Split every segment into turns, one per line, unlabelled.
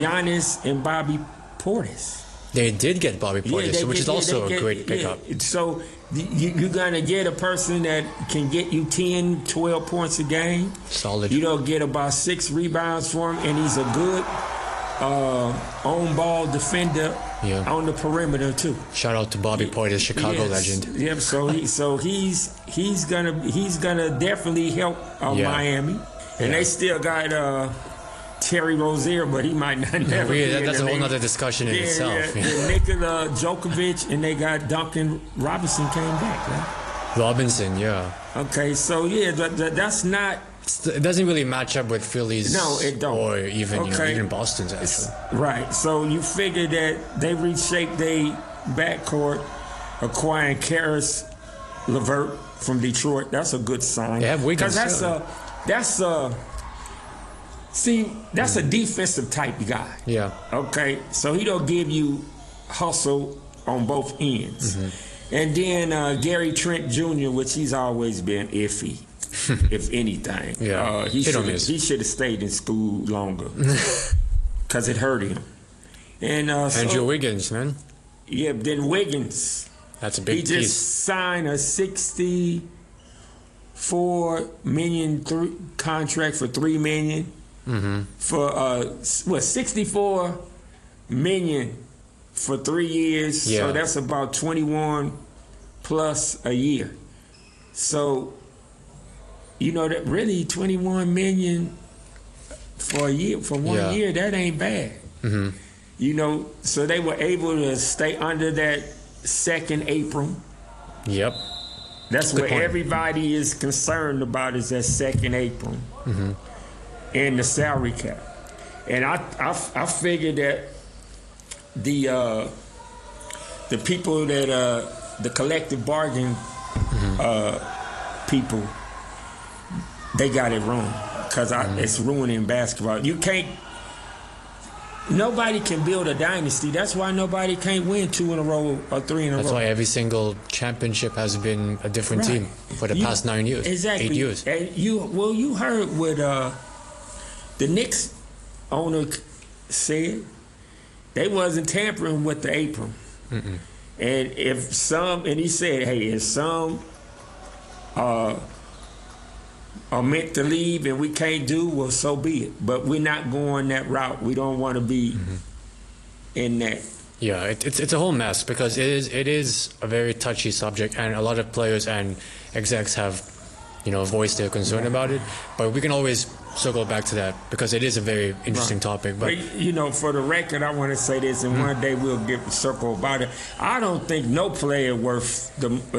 Giannis and Bobby Portis.
They did get Bobby Portis, which is also a great pickup.
So you're going to get a person that can get you 10, 12 points a game.
Solid.
You don't get about 6 rebounds for him, and he's a good on-ball defender on the perimeter too.
Shout out to Bobby Portis, Chicago legend.
Yep. So he's gonna definitely help Miami, and they still got Terry Rozier, but he might not never.
That's a whole other discussion in itself.
Nikola Djokovic, and they got Duncan Robinson came back. Right?
Robinson, yeah.
Okay, so that's not.
It doesn't really match up with Philly's.
No, it don't.
Or even even Boston's actually.
Right. So you figure that they reshaped their backcourt, acquiring Karis LeVert from Detroit. That's a good sign.
They have Wiggins.
Because that's a defensive type guy.
Yeah.
Okay. So he don't give you hustle on both ends. Mm-hmm. And then Gary Trent Jr., which he's always been iffy. If anything, he should have stayed in school longer because it hurt him. And
Andrew Wiggins, man.
Yeah, then Wiggins.
That's a big piece.
He just signed a $64 million contract for $3 million.
Mm-hmm.
For $64 million for 3 years.
Yeah.
So that's about 21 plus a year. So. You know that really 21 million for a year, for 1 year, that ain't bad.
Mm-hmm.
You know, so they were able to stay under that second apron.
Yep.
That's what everybody is concerned about, is that second apron and the salary cap. And I figured that the people that the collective bargain people. They got it wrong because it's ruining basketball. Nobody can build a dynasty. That's why nobody can't win 2 in a row or 3 in a row.
That's why every single championship has been a different team for the past 9 years.
Exactly.
8 years.
And you heard what the Knicks owner said. They wasn't tampering with the apron.
Mm-mm.
And he said, hey, if some are meant to leave and we can't do, well, so be it. But we're not going that route. We don't want to be in that.
Yeah, it's a whole mess because it is a very touchy subject, and a lot of players and execs have, voiced their concern about it. But we can always circle back to that because it is a very interesting topic. But
for the record, I want to say this, and one day we'll circle about it. I don't think no player worth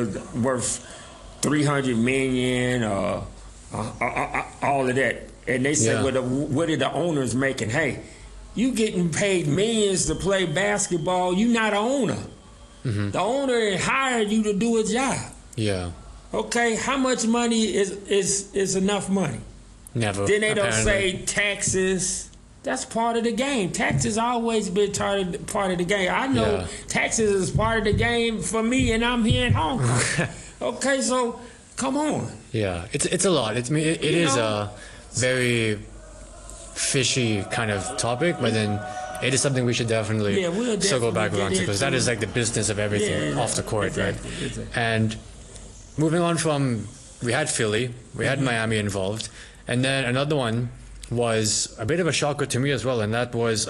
300 million or all of that. And they say, what are the owners making? Hey, you getting paid millions to play basketball. You not an owner. Mm-hmm. The owner hired you to do a job.
Yeah.
Okay, how much money is enough money?
Never.
Then they don't say taxes. That's part of the game. Taxes always been part of the game. I know taxes is part of the game for me, and I'm here in Hong Kong. Okay, so come on.
Yeah, it's a lot. It is a very fishy kind of topic, but then it is something we should definitely circle back around to because that is like the business of everything off the court, right? Exactly. And moving on from, we had Philly, we had Miami involved, and then another one was a bit of a shocker to me as well, and that was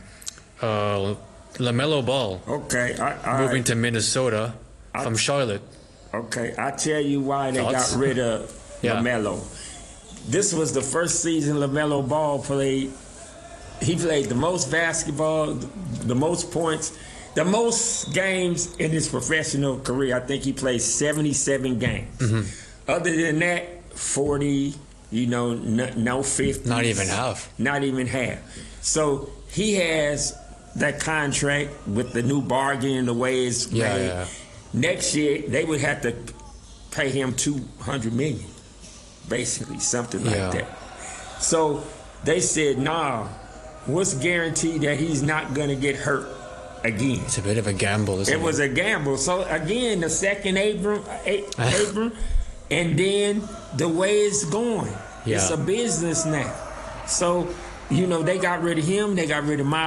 LaMelo Ball.
Okay,
moving to Minnesota from Charlotte.
Okay, I tell you why they got rid of LaMelo. This was the first season LaMelo Ball played. He played the most basketball, the most points, the most games in his professional career. I think he played 77 games. Mm-hmm. Other than that, 40, no 50.
Not even half.
Not even half. So he has that contract with the new bargain and the way it's made. Yeah. Next year, they would have to pay him $200 million, basically, something like that. So they said, what's guaranteed that he's not going to get hurt again?
It's a bit of a gamble, isn't it?
It was a gamble. So, again, the second apron, and then the way it's going. Yeah. It's a business now. So you know, they got rid of him. They got rid of Miles